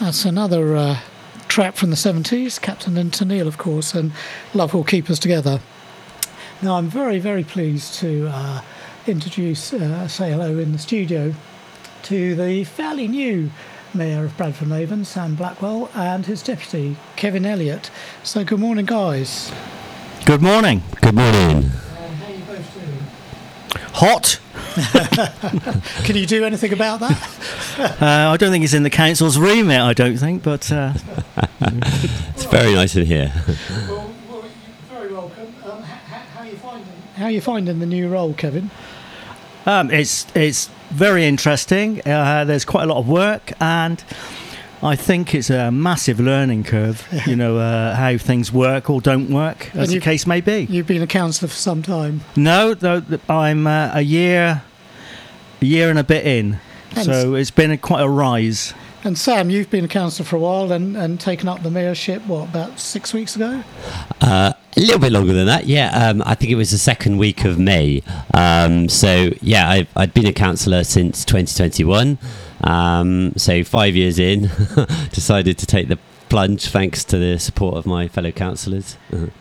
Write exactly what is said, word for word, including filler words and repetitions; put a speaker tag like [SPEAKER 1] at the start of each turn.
[SPEAKER 1] That's another uh, track from the seventies, Captain and Tennille, of course, and Love Will Keep Us Together. Now, I'm very, very pleased to uh, introduce, uh, say hello in the studio to the fairly new Mayor of Bradford-on-Avon, Sam Blackwell, and his deputy, Kevin Elliott. So, good morning, guys.
[SPEAKER 2] Good morning.
[SPEAKER 3] Good morning.
[SPEAKER 1] Um, how are you both doing?
[SPEAKER 2] Hot.
[SPEAKER 1] Can you do anything about that?
[SPEAKER 2] uh, I don't think it's in the council's remit, I don't think, but... Uh...
[SPEAKER 3] It's very nice in here.
[SPEAKER 1] well, well, you're very welcome. Um, how, how, are you finding, how are you finding the new role, Kevin?
[SPEAKER 2] Um, it's it's very interesting. Uh, there's quite a lot of work, and I think it's a massive learning curve, you know, uh, how things work or don't work, as the case may be.
[SPEAKER 1] You've been a councillor for some time.
[SPEAKER 2] No, no I'm uh, a year, a year and a bit in, and so it's been a, quite a rise.
[SPEAKER 1] And Sam, you've been a councillor for a while and, and taken up the mayorship, what, about six weeks ago?
[SPEAKER 3] Uh, a little bit longer than that, yeah. Um, I think it was the second week of May. Um, so, yeah, I've, I'd been a councillor since twenty twenty-one. Um, so five years in, decided to take the plunge thanks to the support of my fellow councillors. Uh-huh.